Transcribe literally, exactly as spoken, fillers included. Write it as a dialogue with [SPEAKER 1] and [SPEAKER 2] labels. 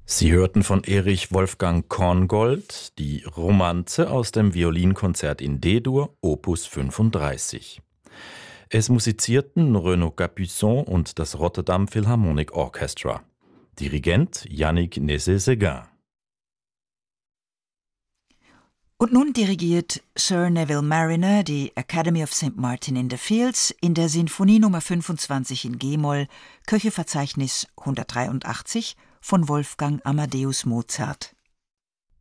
[SPEAKER 1] Sie hörten von Erich Wolfgang Korngold die Romanze aus dem Violinkonzert in D-Dur, Opus fünfunddreißig. Es musizierten Renaud Capuçon und das Rotterdam Philharmonic Orchestra. Dirigent Yannick Nézet-Séguin.
[SPEAKER 2] Und nun dirigiert Sir Neville Marriner die Academy of Saint Martin in the Fields in der Sinfonie Nummer fünfundzwanzig in G-Moll, Köchelverzeichnis hundertdreiundachtzig von Wolfgang Amadeus Mozart.